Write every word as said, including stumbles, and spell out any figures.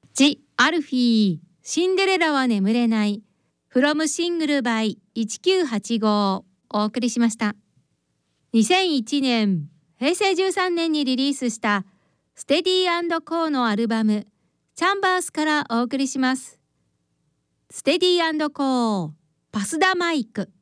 ジ・アルフィーシンデレラは眠れないフロムシングルバイいちきゅうはちごお送りしました。にせんいちねんへいせいじゅうさんねんにリリースしたステディー&コーのアルバムチャンバースからお送りします。ステディー&コーパスダマイク。